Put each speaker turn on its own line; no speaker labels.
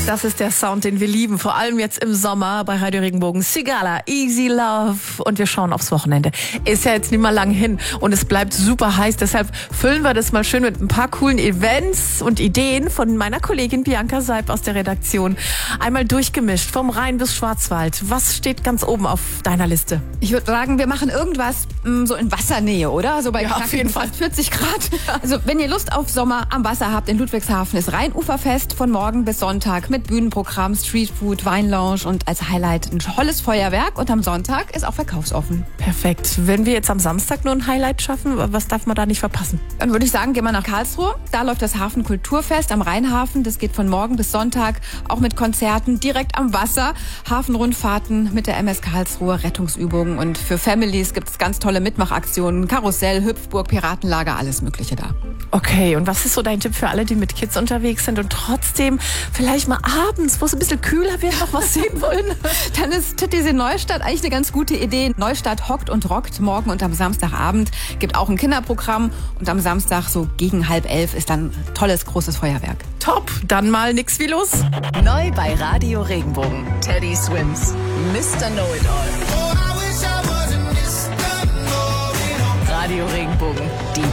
Das ist der Sound, den wir lieben, vor allem jetzt im Sommer bei Radio Regenbogen. Sigala, Easy Love. Und wir schauen aufs Wochenende. Ist ja jetzt nicht mal lang hin und es bleibt super heiß. Deshalb füllen wir das mal schön mit ein paar coolen Events und Ideen von meiner Kollegin Bianca Seib aus der Redaktion. Einmal durchgemischt, vom Rhein bis Schwarzwald. Was steht ganz oben auf deiner Liste?
Ich würde sagen, wir machen irgendwas so in Wassernähe, oder? So bei
Ja, auf jeden Fall.
40 Grad. Also wenn ihr Lust auf Sommer am Wasser habt, in Ludwigshafen ist Rheinuferfest von morgen bis Sonntag mit Bühnenprogramm, Streetfood, Weinlounge und als Highlight ein tolles Feuerwerk. Und am Sonntag ist auch verkaufsoffen.
Perfekt. Wenn wir jetzt am Samstag nur ein Highlight schaffen, was darf man da nicht verpassen?
Dann würde ich sagen, gehen wir nach Karlsruhe. Da läuft das Hafenkulturfest am Rheinhafen. Das geht von morgen bis Sonntag, auch mit Konzerten direkt am Wasser. Hafenrundfahrten mit der MS Karlsruhe, Rettungsübungen. Und für Families gibt es ganz tolle Mitmachaktionen. Karussell, Hüpfburg, Piratenlager, alles Mögliche da.
Okay, und was ist so dein Tipp für alle, die mit Kids unterwegs sind und trotzdem vielleicht mal abends, wo es ein bisschen kühler wird, noch was sehen wollen?
Dann ist Titisee Neustadt eigentlich eine ganz gute Idee. Neustadt hockt und rockt morgen und am Samstagabend. Gibt auch ein Kinderprogramm. Und am Samstag so gegen 10:30 ist dann tolles, großes Feuerwerk.
Top, dann mal nix wie los.
Neu bei Radio Regenbogen. Teddy Swims, Mr. Know-It-All. Radio Regenbogen, die